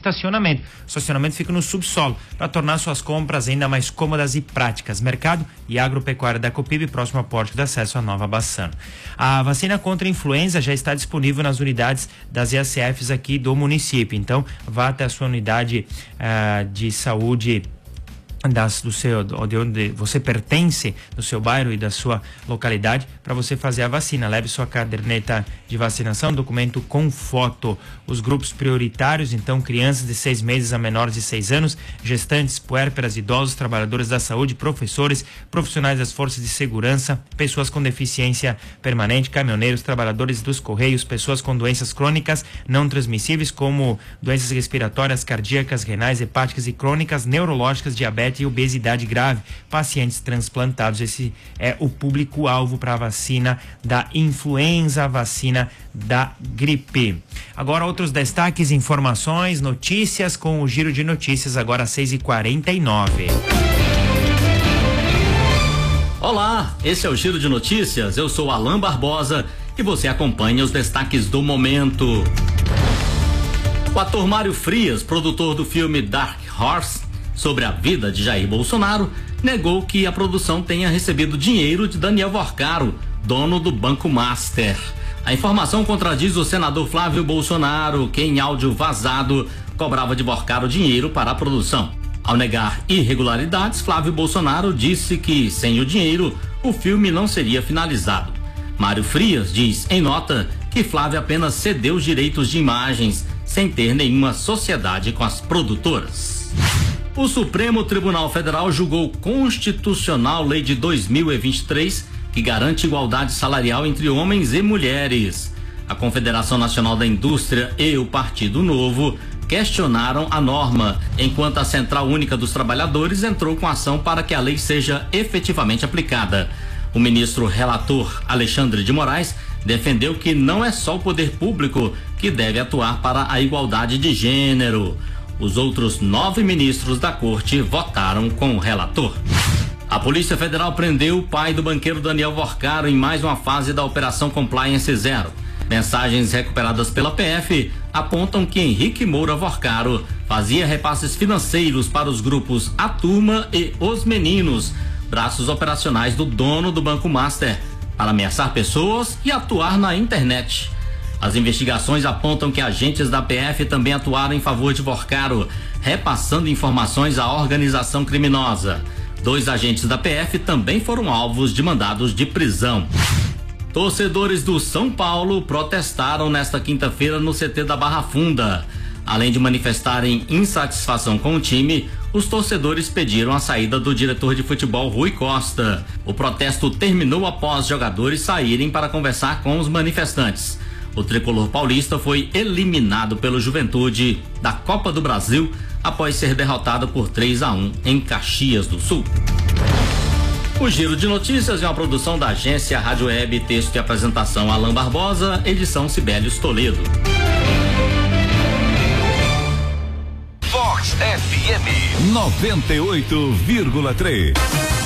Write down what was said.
estacionamento. O estacionamento fica no subsolo, para tornar suas compras ainda mais cômodas e práticas. Mercado e Agropecuária da Copib, próximo ao Pórtico de Acesso à Nova Bassano. A vacina contra a influenza já está disponível nas unidades das EACFs aqui do município. Então, vá até a sua unidade de saúde de onde você pertence, do seu bairro e da sua localidade, para você fazer a vacina. Leve sua caderneta de vacinação, documento com foto. Os grupos prioritários, então, crianças de 6 meses a menores de 6 anos, gestantes, puérperas, idosos, trabalhadores da saúde, professores, profissionais das forças de segurança, pessoas com deficiência permanente, caminhoneiros, trabalhadores dos correios, pessoas com doenças crônicas não transmissíveis, como doenças respiratórias, cardíacas, renais, hepáticas e crônicas, neurológicas, diabetes e obesidade grave, pacientes transplantados. Esse é o público-alvo para a vacina da influenza, a vacina da gripe. Agora outros destaques, informações, notícias com o Giro de Notícias, agora às 6h49. Olá, esse é o Giro de Notícias, eu sou Alain Barbosa e você acompanha os destaques do momento. O ator Mário Frias, produtor do filme Dark Horse, sobre a vida de Jair Bolsonaro, negou que a produção tenha recebido dinheiro de Daniel Vorcaro, dono do Banco Master. A informação contradiz o senador Flávio Bolsonaro, que em áudio vazado cobrava de Vorcaro dinheiro para a produção. Ao negar irregularidades, Flávio Bolsonaro disse que, sem o dinheiro, o filme não seria finalizado. Mário Frias diz em nota que Flávio apenas cedeu os direitos de imagens, sem ter nenhuma sociedade com as produtoras. O Supremo Tribunal Federal julgou constitucional lei de 2023 que garante igualdade salarial entre homens e mulheres. A Confederação Nacional da Indústria e o Partido Novo questionaram a norma, enquanto a Central Única dos Trabalhadores entrou com ação para que a lei seja efetivamente aplicada. O ministro relator Alexandre de Moraes defendeu que não é só o poder público que deve atuar para a igualdade de gênero. Os outros 9 ministros da corte votaram com o relator. A Polícia Federal prendeu o pai do banqueiro Daniel Vorcaro em mais uma fase da Operação Compliance Zero. Mensagens recuperadas pela PF apontam que Henrique Moura Vorcaro fazia repasses financeiros para os grupos A Turma e Os Meninos, braços operacionais do dono do Banco Master, para ameaçar pessoas e atuar na internet. As investigações apontam que agentes da PF também atuaram em favor de Vorcaro, repassando informações à organização criminosa. 2 agentes da PF também foram alvos de mandados de prisão. Torcedores do São Paulo protestaram nesta quinta-feira no CT da Barra Funda. Além de manifestarem insatisfação com o time, os torcedores pediram a saída do diretor de futebol Rui Costa. O protesto terminou após jogadores saírem para conversar com os manifestantes. O tricolor paulista foi eliminado pelo Juventude da Copa do Brasil após ser derrotado por 3-1 em Caxias do Sul. O Giro de Notícias é uma produção da agência Rádio Web, texto e apresentação Alain Barbosa, edição Sibelius Toledo. Vox FM 98,3.